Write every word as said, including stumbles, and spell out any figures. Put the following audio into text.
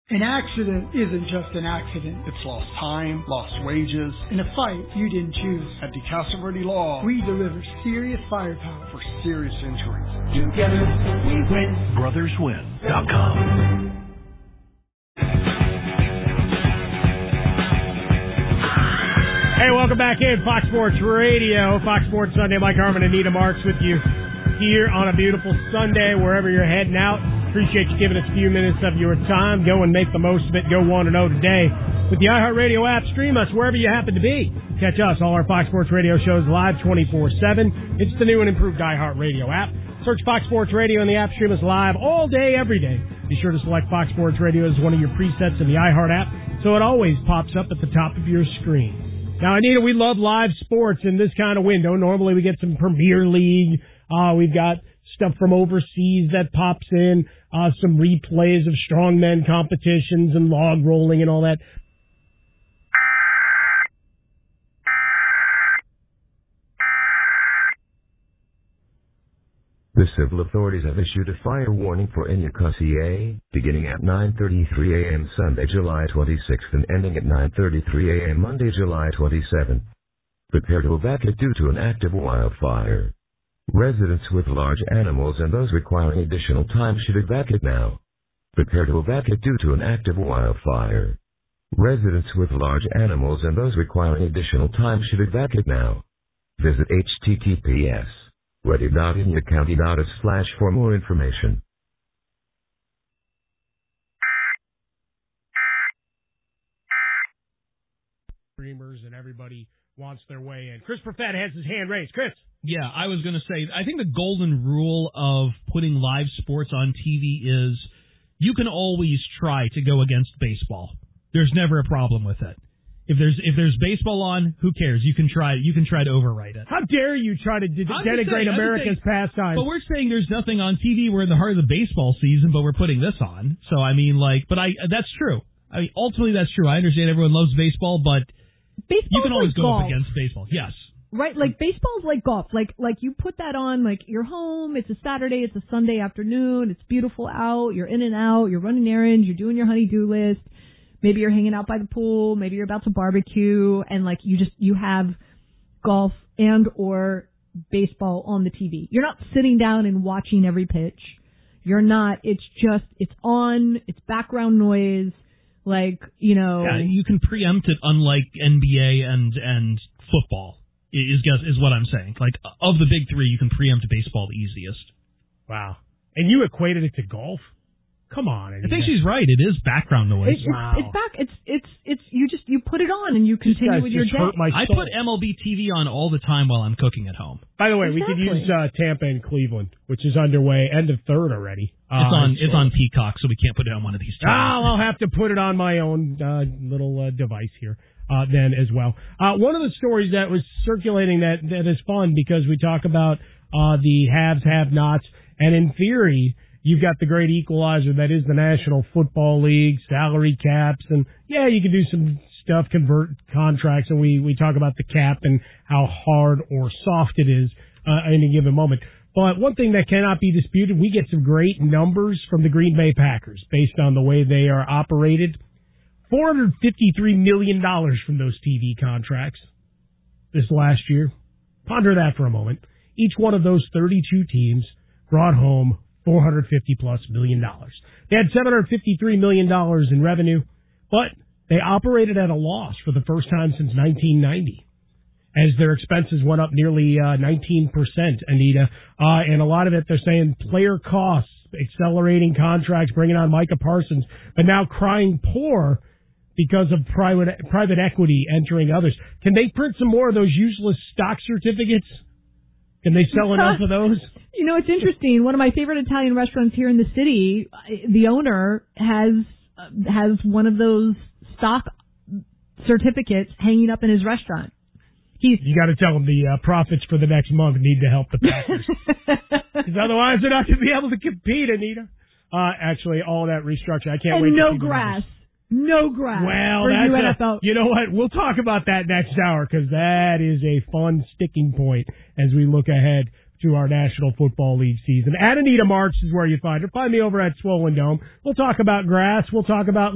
An accident isn't just an accident. It's lost time, lost wages. In a fight you didn't choose. At DeCasa Verde Law, we deliver serious firepower for serious injuries. Together we win. brothers win dot com. Hey, welcome back in Fox Sports Radio. Fox Sports Sunday. Mike Harmon and Anita Marks with you here on a beautiful Sunday, wherever you're heading out. Appreciate you giving us a few minutes of your time. Go and make the most of it. Go one and oh today with the iHeartRadio app. Stream us wherever you happen to be. Catch us, all our Fox Sports Radio shows live twenty-four seven. It's the new and improved iHeartRadio app. Search Fox Sports Radio in the app. Stream us live all day, every day. Be sure to select Fox Sports Radio as one of your presets in the iHeart app so it always pops up at the top of your screen. Now, Anita, we love live sports in this kind of window. Normally we get some Premier League. Uh, we've got stuff from overseas that pops in, uh, some replays of strongmen competitions and log rolling and all that. The civil authorities have issued a fire warning for Enyakasi, beginning at nine thirty-three a.m. Sunday, July twenty-sixth and ending at nine thirty-three a.m. Monday, July twenty-seventh. Prepare to evacuate due to an active wildfire. Residents with large animals and those requiring additional time should evacuate now. Prepare to evacuate due to an active wildfire. Residents with large animals and those requiring additional time should evacuate now. Visit H T T P S ready dot enycounty dot us slash for more information. Dreamers and everybody wants their way in. Chris Perfett has his hand raised. Chris. Yeah, I was going to say, I think the golden rule of putting live sports on T V is you can always try to go against baseball. There's never a problem with it. If there's if there's baseball on, who cares? You can try you can try to overwrite it. How dare you try to de- denigrate saying, America's saying, pastime? But we're saying there's nothing on T V. We're in the heart of the baseball season, but we're putting this on. So I mean, like, but I that's true. I mean, ultimately that's true. I understand everyone loves baseball, but Baseball's you can always like go golf. up against baseball. Yes. Right, like baseball's like golf. Like like you put that on, like you're home, it's a Saturday, it's a Sunday afternoon, it's beautiful out, you're in and out, you're running errands, you're doing your honey-do list, maybe you're hanging out by the pool, maybe you're about to barbecue, and like you just, you have golf and or baseball on the T V. You're not sitting down and watching every pitch. You're not, it's just, it's on, it's background noise, like, you know. Yeah, you can preempt it unlike N B A and, and football. Is is what I'm saying. Like, of the big three, you can preempt baseball the easiest. Wow. And you equated it to golf? Come on. Anita. I think she's right. It is background noise. It, it's, wow. it's back. It's it's it's you just you put it on and you continue with your day. I put M L B T V on all the time while I'm cooking at home. By the way, exactly. we could use uh, Tampa and Cleveland, which is underway, end of third already. Uh, it's on it's on Peacock, so we can't put it on one of these two. Oh, I'll have to put it on my own uh, little uh, device here. Uh, then as well. Uh, one of the stories that was circulating that, that is fun because we talk about, uh, the haves, have-nots, and in theory, you've got the great equalizer that is the National Football League, salary caps, and yeah, you can do some stuff, convert contracts, and we, we talk about the cap and how hard or soft it is, uh, in a given moment. But one thing that cannot be disputed, we get some great numbers from the Green Bay Packers based on the way they are operated. four hundred fifty-three million dollars from those T V contracts this last year. Ponder that for a moment. Each one of those thirty-two teams brought home four hundred fifty plus million dollars. They had seven hundred fifty-three million dollars in revenue, but they operated at a loss for the first time since nineteen ninety, as their expenses went up nearly uh, nineteen percent, Anita. Uh, and a lot of it, they're saying player costs, accelerating contracts, bringing on Micah Parsons, but now crying poor because of private private equity entering others. Can they print some more of those useless stock certificates? Can they sell enough of those? You know, it's interesting. One of my favorite Italian restaurants here in the city, the owner has has one of those stock certificates hanging up in his restaurant. He's, you got to tell them the uh, profits for the next month need to help the Packers. Because otherwise they're not going to be able to compete, Anita. Uh, actually, all that restructure. I can't and wait to no see the grass. numbers. No grass. Well, for that's U N F L. A, you know what? We'll talk about that next hour because that is a fun sticking point as we look ahead to our National Football League season. At Anita Marks is where you find her. Find me over at Swollen Dome. We'll talk about grass. We'll talk about